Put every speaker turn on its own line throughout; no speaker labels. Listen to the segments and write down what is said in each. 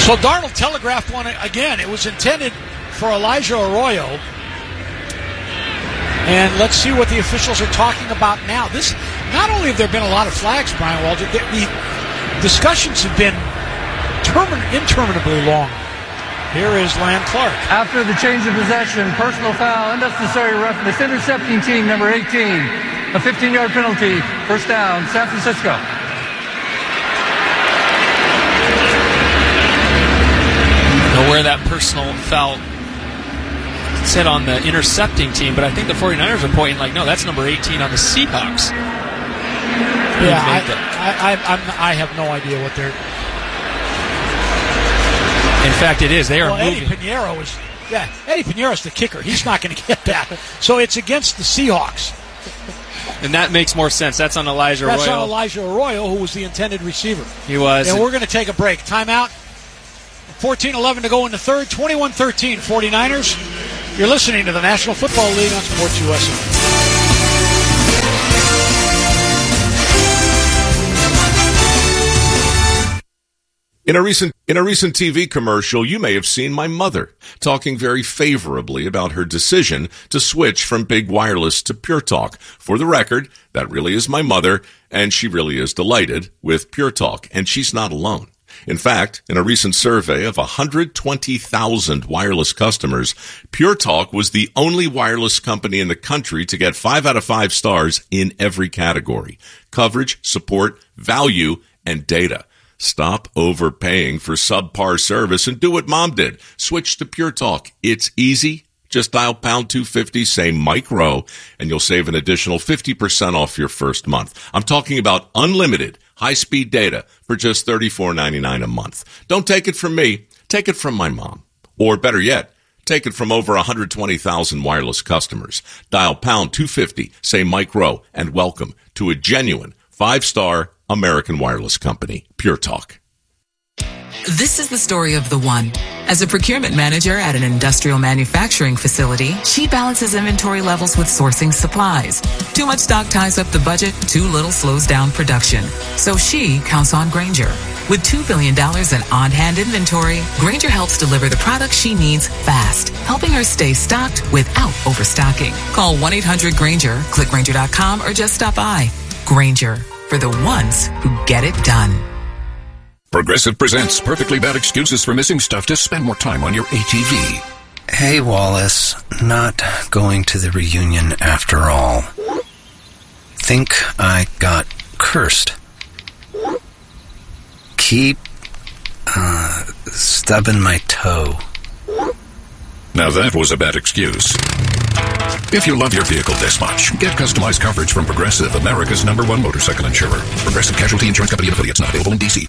So Darnold telegraphed one again. It was intended for Elijah Arroyo. And let's see what the officials are talking about now. This, not only have there been a lot of flags, Brian Walter, the discussions have been interminably long. Here is Land Clark.
After the change of possession, personal foul, unnecessary roughness, intercepting team number 18. A 15-yard penalty, first down, San Francisco.
Know where that personal foul said on the intercepting team, but I think the 49ers are pointing like, no, that's number 18 on the Seahawks.
Yeah, I have no idea what they're...
In fact, it is. They are moving.
Eddie Pinheiro's the kicker. He's not going to get that. So it's against the Seahawks.
And that makes more sense. That's on Elijah Arroyo.
That's on Elijah Arroyo, who was the intended receiver.
He was.
And we're going to take a break. Timeout. 14-11 to go in the third. 21-13, 49ers. You're listening to the National Football League on Sports USA.
In a recent TV commercial, you may have seen my mother talking very favorably about her decision to switch from Big Wireless to Pure Talk. For the record, that really is my mother, and she really is delighted with Pure Talk, and she's not alone. In fact, in a recent survey of 120,000 wireless customers, Pure Talk was the only wireless company in the country to get 5 out of 5 stars in every category: coverage, support, value, and data. Stop overpaying for subpar service and do what Mom did. Switch to Pure Talk. It's easy. Just dial pound 250, say Mike Rowe, and you'll save an additional 50% off your first month. I'm talking about unlimited high-speed data for just $34.99 a month. Don't take it from me. Take it from my mom. Or better yet, take it from over 120,000 wireless customers. Dial pound 250, say Mike Rowe, and welcome to a genuine 5-star American wireless company, Pure Talk.
This is the story of the one. As a procurement manager at an industrial manufacturing facility, she balances inventory levels with sourcing supplies. Too much stock ties up the budget, too little slows down production. So she counts on Grainger. With $2 billion in on-hand inventory, Grainger helps deliver the products she needs fast, helping her stay stocked without overstocking. Call 1-800-GRAINGER, click Grainger.com, or just stop by. Grainger, for the ones who get it done.
Progressive presents Perfectly Bad Excuses for Missing Stuff to Spend More Time on Your ATV.
Hey, Wallace. Not going to the reunion after all. Think I got cursed. Keep stubbing my toe.
Now that was a bad excuse. If you love your vehicle this much, get customized coverage from Progressive, America's #1 motorcycle insurer. Progressive Casualty Insurance Company and affiliates, not available in D.C.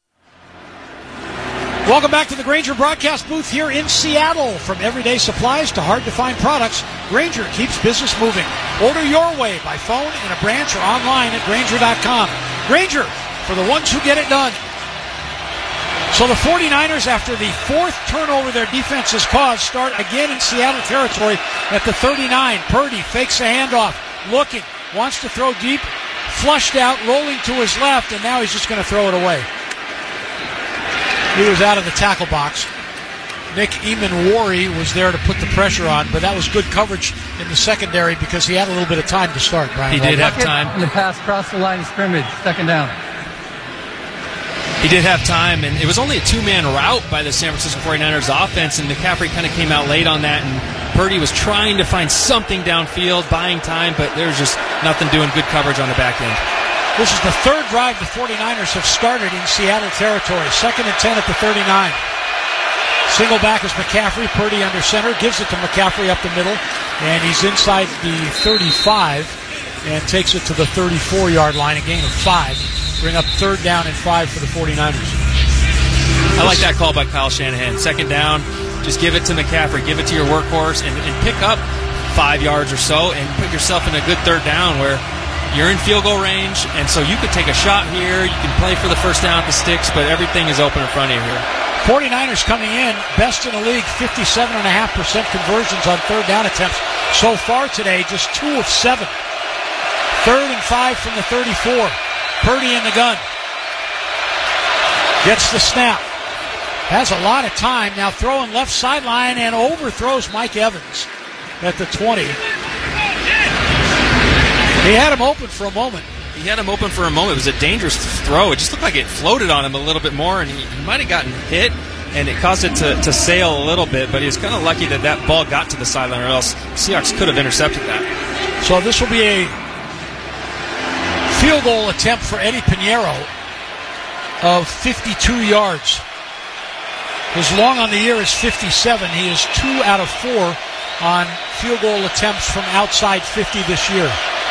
Welcome back to the Grainger broadcast booth here in Seattle. From everyday supplies to hard-to-find products, Grainger keeps business moving. Order your way by phone, in a branch, or online at Grainger.com. Grainger, for the ones who get it done. So the 49ers, after the fourth turnover their defense has caused, start again in Seattle territory at the 39. Purdy fakes a handoff, looking, wants to throw deep, flushed out, rolling to his left, and now he's just going to throw it away. He was out of the tackle box. Nick Eamon-Wari was there to put the pressure on, but that was good coverage in the secondary because he had a little bit of time to start, Brian.
He did have time.
And the pass crossed the line of scrimmage, second down.
He did have time, and it was only a two-man route by the San Francisco 49ers offense, and McCaffrey kind of came out late on that, and Purdy was trying to find something downfield, buying time, but there was just nothing doing, good coverage on the back end.
This is the third drive the 49ers have started in Seattle territory. 2nd and 10 at the 39. Single back is McCaffrey. Purdy under center. Gives it to McCaffrey up the middle. And he's inside the 35 and takes it to the 34-yard line. A gain of 5. Bring up 3rd down and 5 for the 49ers.
I like that call by Kyle Shanahan. 2nd down, just give it to McCaffrey. Give it to your workhorse and pick up 5 yards or so and put yourself in a good 3rd down where you're in field goal range, and so you could take a shot here. You can play for the first down at the sticks, but everything is open in front of you here.
49ers coming in, best in the league, 57.5% conversions on 3rd down attempts so far today, just 2 of 7. 3rd and 5 from the 34. Purdy in the gun. Gets the snap. Has a lot of time. Now throwing left sideline and overthrows Mike Evans at the 20. He had him open for a moment. It was a dangerous throw. It just looked like it floated on him a little bit more, and he might have gotten hit, and it caused it to sail a little bit, but he was kind of lucky that ball got to the sideline, or else Seahawks could have intercepted that. So this will be a field goal attempt for Eddie Pinheiro of 52 yards. His long on the year is 57. He is 2 out of 4 on field goal attempts from outside 50 this year.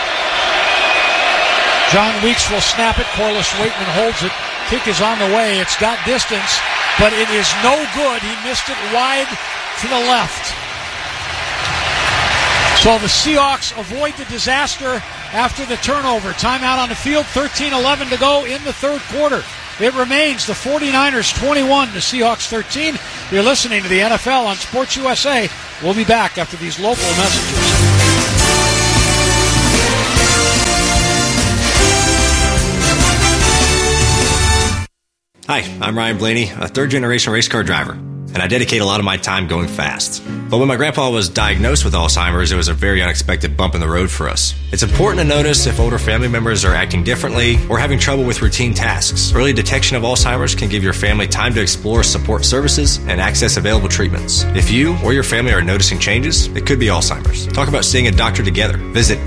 John Weeks will snap it. Corliss Waitman holds it. Kick is on the way. It's got distance, but it is no good. He missed it wide to the left. So the Seahawks avoid the disaster after the turnover. Timeout on the field, 13-11 to go in the third quarter. It remains the 49ers 21, the Seahawks 13. You're listening to the NFL on Sports USA. We'll be back after these local messages.
Hi, I'm Ryan Blaney, a third-generation race car driver, and I dedicate a lot of my time going fast. But when my grandpa was diagnosed with Alzheimer's, it was a very unexpected bump in the road for us. It's important to notice if older family members are acting differently or having trouble with routine tasks. Early detection of Alzheimer's can give your family time to explore support services and access available treatments. If you or your family are noticing changes, it could be Alzheimer's. Talk about seeing a doctor together. Visit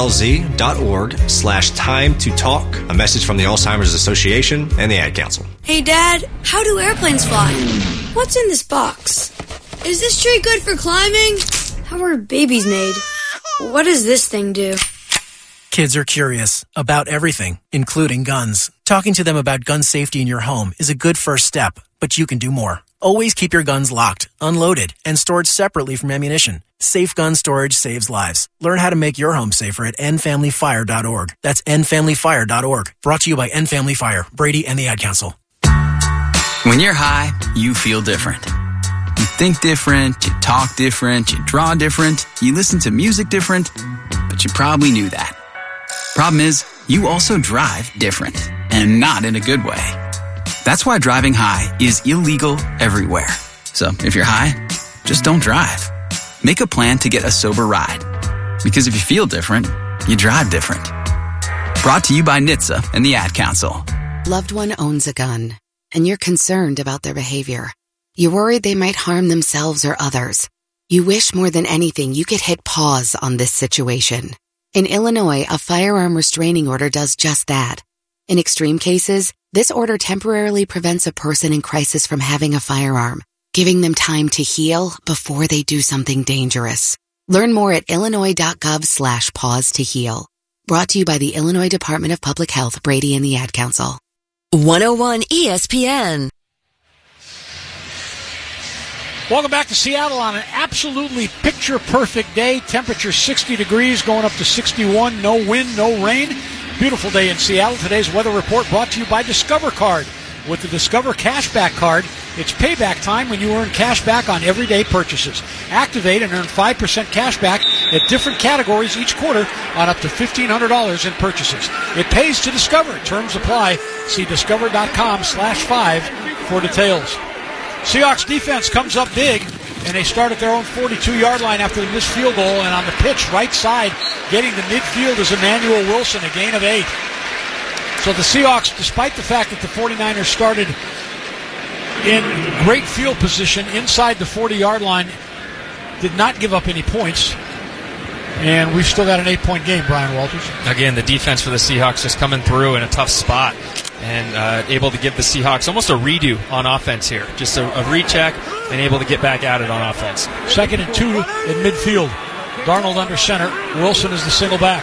alz.org/time to talk. A message from the Alzheimer's Association and the Ad Council.
Hey, Dad, how do airplanes fly? What's in this box? Is this tree good for climbing? How are babies made? What does this thing do?
Kids are curious about everything, including guns. Talking to them about gun safety in your home is a good first step, but you can do more. Always keep your guns locked, unloaded, and stored separately from ammunition. Safe gun storage saves lives. Learn how to make your home safer at endfamilyfire.org. That's endfamilyfire.org. Brought to you by End Family Fire, Brady, and the Ad Council.
When you're high, you feel different. You think different, you talk different, you draw different, you listen to music different, but you probably knew that. Problem is, you also drive different, and not in a good way. That's why driving high is illegal everywhere. So if you're high, just don't drive. Make a plan to get a sober ride. Because if you feel different, you drive different. Brought to you by NHTSA and the Ad Council.
Loved one owns a gun, and you're concerned about their behavior. You're worried they might harm themselves or others. You wish more than anything you could hit pause on this situation. In Illinois, a firearm restraining order does just that. In extreme cases, this order temporarily prevents a person in crisis from having a firearm, giving them time to heal before they do something dangerous. Learn more at illinois.gov/pause to heal. Brought to you by the Illinois Department of Public Health, Brady, and the Ad Council.
101 ESPN.
Welcome back to Seattle on an absolutely picture-perfect day. Temperature 60 degrees, going up to 61. No wind, no rain. Beautiful day in Seattle. Today's weather report brought to you by Discover Card. With the Discover Cashback Card, it's payback time when you earn cash back on everyday purchases. Activate and earn 5% cash back at different categories each quarter on up to $1,500 in purchases. It pays to Discover. Terms apply. See discover.com/5 for details. Seahawks defense comes up big, and they start at their own 42-yard line after the missed field goal, and on the pitch, right side, getting the midfield is Emmanuel Wilson, a gain of 8. So the Seahawks, despite the fact that the 49ers started in great field position inside the 40-yard line, did not give up any points. And we've still got an 8-point game, Brian Walters.
Again, the defense for the Seahawks just coming through in a tough spot and able to give the Seahawks almost a redo on offense here. Just a recheck and able to get back at it on offense.
2nd and 2 in midfield. Darnold under center. Wilson is the single back.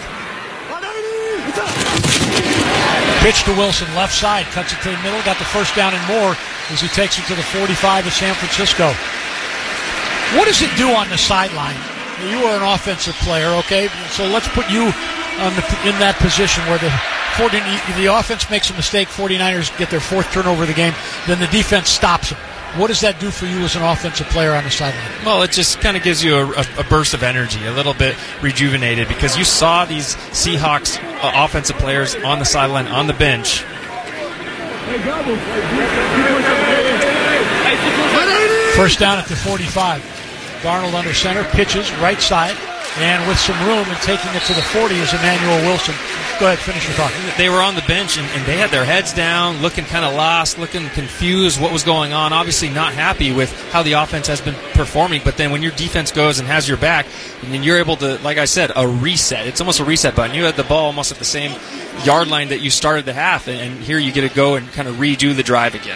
Pitch to Wilson, left side, cuts it to the middle, got the first down and more as he takes it to the 45 of San Francisco. What does it do on the sideline? You are an offensive player, okay? So let's put you in that position where the offense makes a mistake, 49ers get their 4th turnover of the game, then the defense stops them. What does that do for you as an offensive player on the sideline?
Well, it just kind of gives you a burst of energy, a little bit rejuvenated, because you saw these Seahawks offensive players on the sideline, on the bench.
First down at the 45. Darnold under center, pitches right side, and with some room and taking it to the 40 is Emmanuel Wilson. Go ahead, finish your thought.
They were on the bench, and they had their heads down, looking kind of lost, looking confused what was going on, obviously not happy with how the offense has been performing. But then when your defense goes and has your back, and then you're able to, like I said, a reset. It's almost a reset button. You had the ball almost at the same yard line that you started the half, and here you get to go and kind of redo the drive again.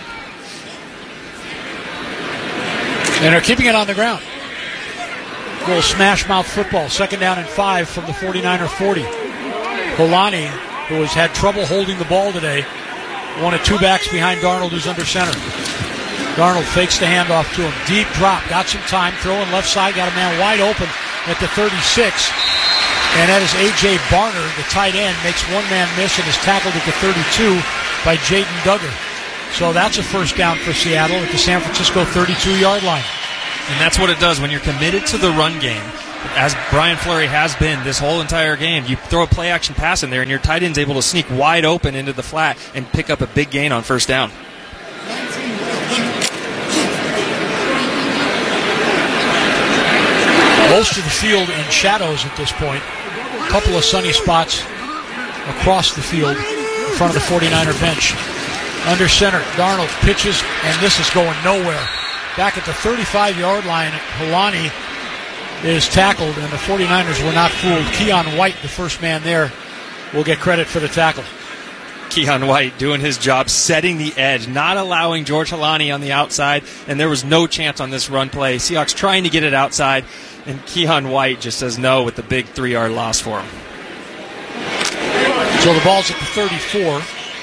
And they're keeping it on the ground. Little smash mouth football. Second down and 5 from the 49er 40. Holani, who has had trouble holding the ball today, one of two backs behind Darnold, who's under center. Darnold fakes the handoff to him. Deep drop. Got some time. Throwing left side. Got a man wide open at the 36. And that is A.J. Barner, the tight end, makes one man miss and is tackled at the 32 by Jaden Duggar. So that's a first down for Seattle at the San Francisco 32-yard line.
And that's what it does when you're committed to the run game, as Brian Fleury has been this whole entire game. You throw a play-action pass in there, and your tight end's able to sneak wide open into the flat and pick up a big gain on first down.
Most of the field in shadows at this point. A couple of sunny spots across the field in front of the 49er bench. Under center, Darnold pitches, and this is going nowhere. Back at the 35-yard line, Holani is tackled, and the 49ers were not fooled. Keon White, the first man there, will get credit for the tackle.
Keon White doing his job, setting the edge, not allowing George Holani on the outside, and there was no chance on this run play. Seahawks trying to get it outside, and Keon White just says no with the big 3-yard loss for him.
So the ball's at the 34.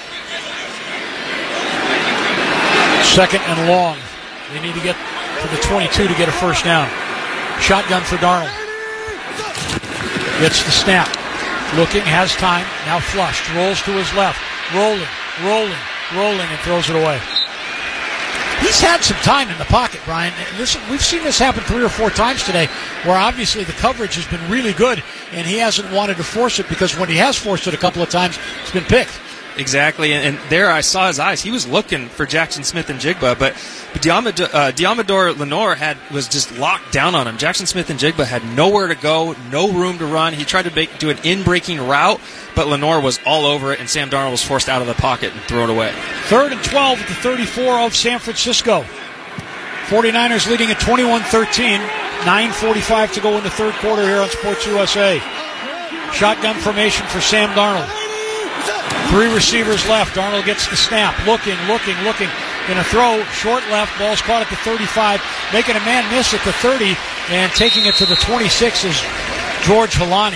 Second and long. They need to get to the 22 to get a first down. Shotgun for Darnold. Gets the snap. Looking, has time. Now flushed. Rolls to his left. Rolling, and throws it away. He's had some time in the pocket, Brian. We've seen this happen 3 or 4 times today, where obviously the coverage has been really good, and he hasn't wanted to force it, because when he has forced it a couple of times, it's been picked.
Exactly, and there I saw his eyes. He was looking for Jackson Smith-Njigba, but Diamador Lenore was just locked down on him. Jackson Smith-Njigba had nowhere to go, no room to run. He tried to do an in-breaking route, but Lenore was all over it, and Sam Darnold was forced out of the pocket and threw it away.
3rd and 12 at the 34 of San Francisco. 49ers leading at 21-13. 9:45 to go in the third quarter here on Sports USA. Shotgun formation for Sam Darnold. 3 receivers left. Darnold gets the snap. Looking. Gonna throw. Short left. Ball's caught at the 35. Making a man miss at the 30. And taking it to the 26 is George Holani.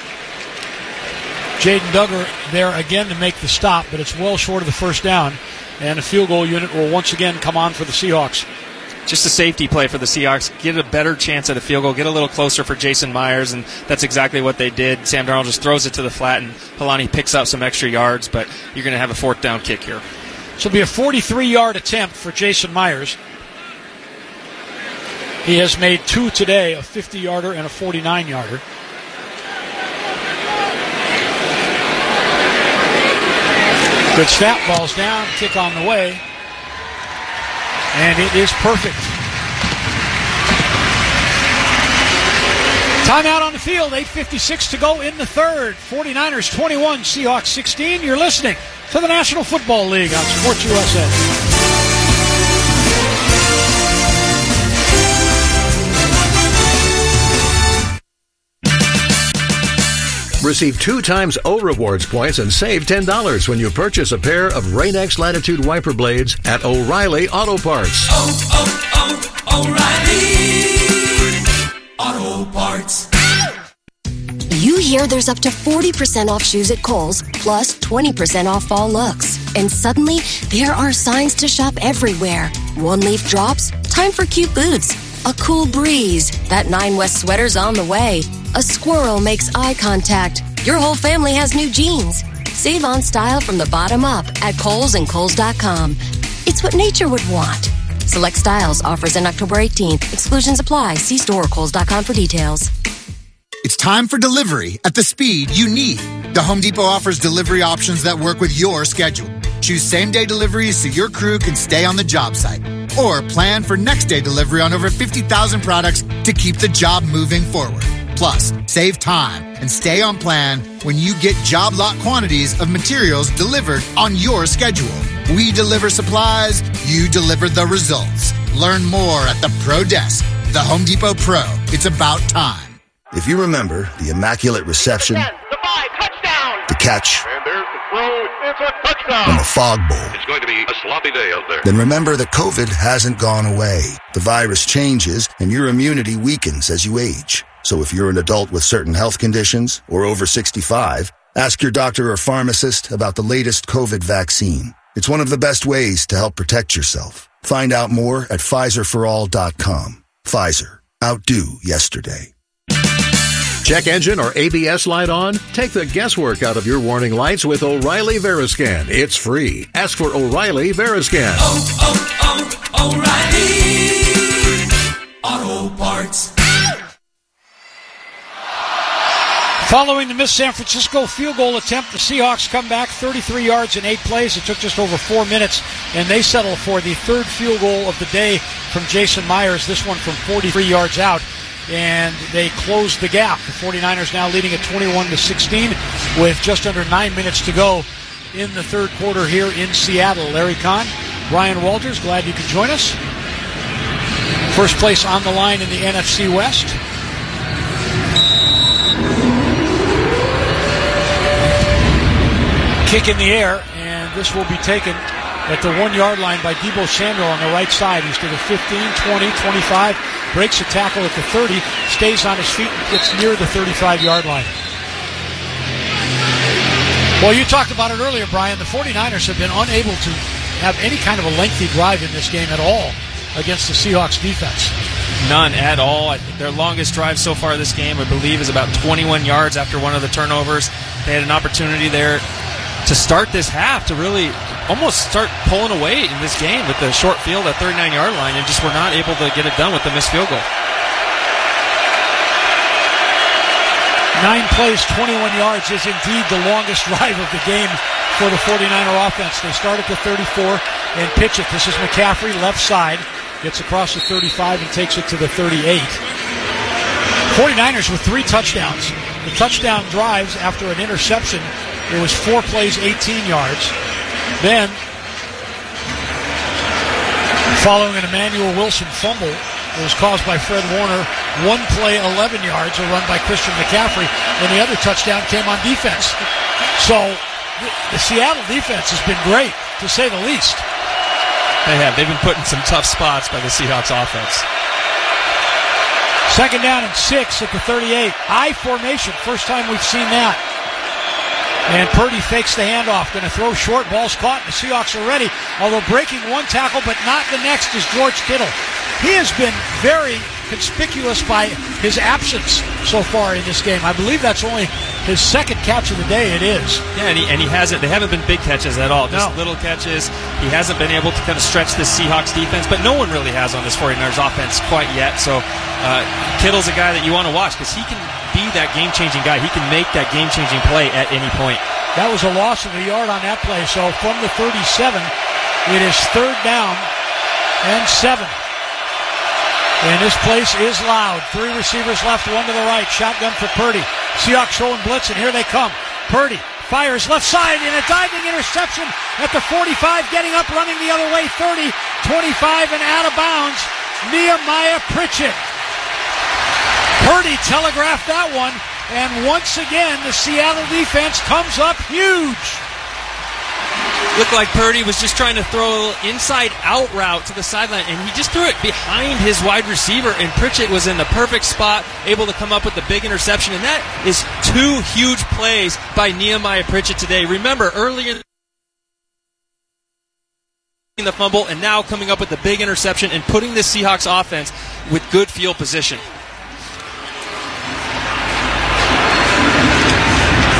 Jaden Duggar there again to make the stop, but it's well short of the first down. And the field goal unit will once again come on for the Seahawks.
Just a safety play for the Seahawks. Get a better chance at a field goal. Get a little closer for Jason Myers, and that's exactly what they did. Sam Darnold just throws it to the flat, and Holani picks up some extra yards, but you're going to have a 4th down kick here.
This will be a 43-yard attempt for Jason Myers. He has made 2 today, a 50-yarder and a 49-yarder. Good snap, ball's down, kick on the way. And it is perfect. Timeout on the field, 8:56 to go in the third. 49ers 21, Seahawks 16. You're listening to the National Football League on Sports USA.
Receive 2 times O Rewards points and save $10 when you purchase a pair of Rain-X Latitude wiper blades at O'Reilly Auto Parts.
O'Reilly Auto Parts.
You hear there's up to 40% off shoes at Kohl's, plus 20% off fall looks. And suddenly, there are signs to shop everywhere. One leaf drops, time for cute boots. A cool breeze, that 9 West sweater's on the way. A squirrel makes eye contact. Your whole family has new jeans. Save on style from the bottom up at Kohl's and Kohl's.com. It's what nature would want. Select styles, offers in October 18th. Exclusions apply. See store or Kohl's.com for details.
It's time for delivery at the speed you need. The Home Depot offers delivery options that work with your schedule. Choose same-day deliveries so your crew can stay on the job site. Or plan for next day delivery on over 50,000 products to keep the job moving forward. Plus, save time and stay on plan when you get job lot quantities of materials delivered on your schedule. We deliver supplies, you deliver the results. Learn more at the Pro Desk. The Home Depot Pro. It's about time.
If you remember the immaculate reception, the catch,
and there's the throw. It's a touchdown.
and the fog bowl,
It's going to be a sloppy day out there.
then remember that COVID hasn't gone away. The virus changes and your immunity weakens as you age. So if you're an adult with certain health conditions or over 65, ask your doctor or pharmacist about the latest COVID vaccine. It's one of the best ways to help protect yourself. Find out more at PfizerForAll.com. Pfizer. Outdo yesterday.
Check engine or ABS light on? Take the guesswork out of your warning lights with O'Reilly Veriscan. It's free. Ask for O'Reilly Veriscan.
O'Reilly Auto Parts.
Following the missed San Francisco field goal attempt, the Seahawks come back 33 yards in 8 plays. It took just over 4 minutes, and they settle for the third field goal of the day from Jason Myers, this one from 43 yards out, and they close the gap. The 49ers now leading at 21-16 with just under 9 minutes to go in the third quarter here in Seattle. Larry Kahn, Brian Walters, glad you could join us. First place on the line in the NFC West. Kick in the air, and this will be taken at the 1-yard line by Deebo Samuel on the right side. He's to the 15, 20, 25, breaks a tackle at the 30, stays on his feet, and gets near the 35-yard line. Well, you talked about it earlier, Brian. The 49ers have been unable to have any kind of a lengthy drive in this game at all against the Seahawks defense.
None at all. I think their longest drive so far this game, I believe, is about 21 yards after one of the turnovers. They had an opportunity there to start this half to really almost start pulling away in this game with the short field at 39-yard line, and just were not able to get it done with the missed field goal.
9 plays, 21 yards is indeed the longest drive of the game for the 49er offense. They start at the 34 and pitch it. This is McCaffrey, left side, gets across the 35 and takes it to the 38. 49ers with 3 touchdowns. The touchdown drives after an interception. It was 4 plays, 18 yards. Then, following an Emmanuel Wilson fumble, it was caused by Fred Warner. 1 play, 11 yards, a run by Christian McCaffrey, and the other touchdown came on defense. So, the Seattle defense has been great, to say the least.
They have. They've been put in some tough spots by the Seahawks offense.
Second down and 6 at the 38. I formation, first time we've seen that. And Purdy fakes the handoff, going to throw short, ball's caught, and the Seahawks are ready. Although breaking one tackle, but not the next, is George Kittle. He has been very conspicuous by his absence so far in this game. I believe that's only his second catch of the day. It is.
Yeah, and he hasn't. They haven't been big catches at all. Just little catches. He hasn't been able to kind of stretch this Seahawks defense, but no one really has on this 49ers offense quite yet. So Kittle's a guy that you want to watch because he can be that game-changing guy. He can make that game-changing play at any point.
That was a loss of a yard on that play. So from the 37, it is third down and 7. And this place is loud. 3 receivers left, 1 to the right. Shotgun for Purdy. Seahawks showing blitz, and here they come. Purdy fires left side in a diving interception at the 45, getting up, running the other way, 30, 25, and out of bounds. Nehemiah Pritchett. Purdy telegraphed that one, and once again, the Seattle defense comes up huge.
Looked like Purdy was just trying to throw a little inside-out route to the sideline, and he just threw it behind his wide receiver, and Pritchett was in the perfect spot, able to come up with the big interception, and that is 2 huge plays by Nehemiah Pritchett today. Remember, earlier in the fumble, and now coming up with the big interception and putting the Seahawks offense with good field position.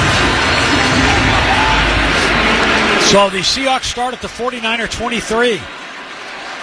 So the Seahawks start at the 49er 23.